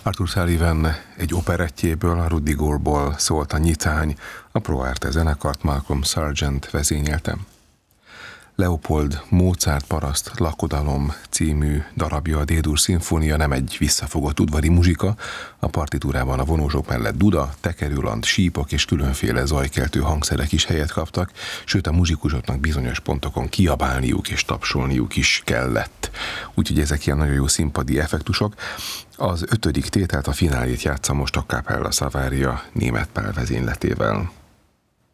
Arthur Sullivan egy operettjéből, a Rudigorból szólt a nyitány, a Pro Arte zenekart Malcolm Sargent vezényelte. Leopold Mozart paraszt Lakodalom című darabja, a D-dur szimfónia nem egy visszafogott udvari muzsika, a partitúrában a vonósok mellett duda, tekerőlant, sípok és különféle zajkeltő hangszerek is helyet kaptak, sőt a muzsikusoknak bizonyos pontokon kiabálniuk és tapsolniuk is kellett. Úgyhogy ezek ilyen nagyon jó színpadi effektusok. Az 5. tételt, a finálét játsza most a Capella Savaria német Pál vezényletével.